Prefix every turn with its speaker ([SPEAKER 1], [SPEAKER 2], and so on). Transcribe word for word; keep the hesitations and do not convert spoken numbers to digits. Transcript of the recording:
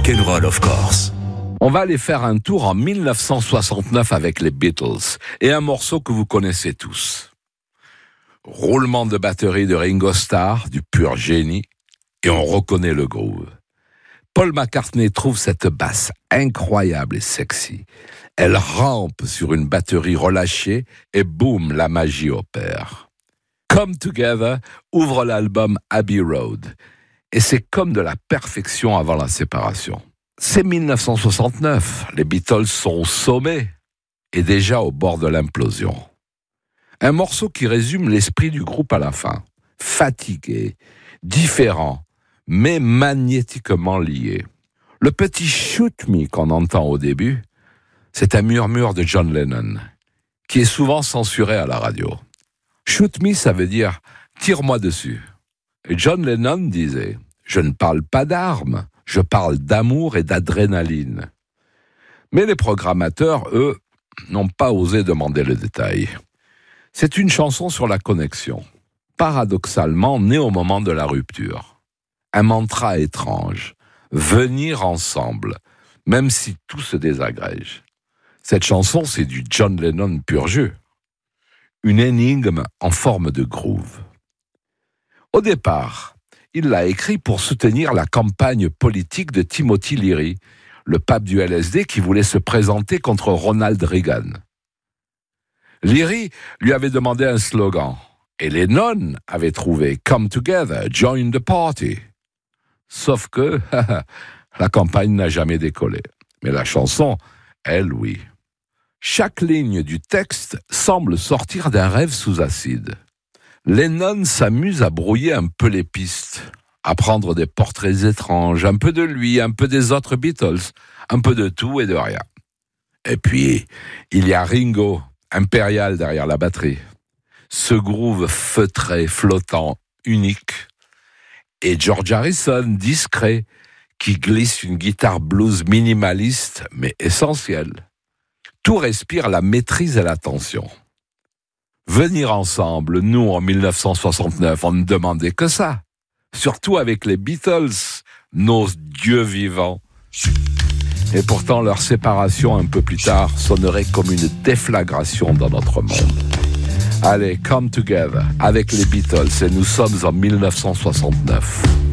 [SPEAKER 1] Rock'n'Roll, of course.
[SPEAKER 2] On va aller faire un tour en dix-neuf cent soixante-neuf avec les Beatles et un morceau que vous connaissez tous. Roulement de batterie de Ringo Starr, du pur génie, et on reconnaît le groove. Paul McCartney trouve cette basse incroyable et sexy. Elle rampe sur une batterie relâchée et boum, la magie opère. Come Together ouvre l'album Abbey Road et c'est comme de la perfection avant la séparation. C'est dix-neuf cent soixante-neuf, les Beatles sont au sommet et déjà au bord de l'implosion. Un morceau qui résume l'esprit du groupe à la fin. Fatigué, différent, mais magnétiquement lié. Le petit « Shoot Me » qu'on entend au début, c'est un murmure de John Lennon, qui est souvent censuré à la radio. « Shoot me » ça veut dire « tire-moi dessus ». Et John Lennon disait « je ne parle pas d'armes, je parle d'amour et d'adrénaline ». Mais les programmateurs, eux, n'ont pas osé demander le détail. C'est une chanson sur la connexion, paradoxalement née au moment de la rupture. Un mantra étrange, venir ensemble, même si tout se désagrège. Cette chanson, c'est du John Lennon pur jus. Une énigme en forme de groove. Au départ, il l'a écrit pour soutenir la campagne politique de Timothy Leary, le pape du L S D qui voulait se présenter contre Ronald Reagan. Leary lui avait demandé un slogan, et Lennon avait trouvé « Come together, join the party ». Sauf que la campagne n'a jamais décollé. Mais la chanson, elle, oui. Chaque ligne du texte semble sortir d'un rêve sous acide. Lennon s'amuse à brouiller un peu les pistes, à prendre des portraits étranges, un peu de lui, un peu des autres Beatles, un peu de tout et de rien. Et puis, il y a Ringo, impérial derrière la batterie. Ce groove feutré, flottant, unique. Et George Harrison, discret, qui glisse une guitare blues minimaliste, mais essentielle. Tout respire la maîtrise et l'attention. Venir ensemble, nous, en dix-neuf cent soixante-neuf, on ne demandait que ça. Surtout avec les Beatles, nos dieux vivants. Et pourtant, leur séparation un peu plus tard sonnerait comme une déflagration dans notre monde. Allez, Come Together avec les Beatles et nous sommes en dix-neuf cent soixante-neuf.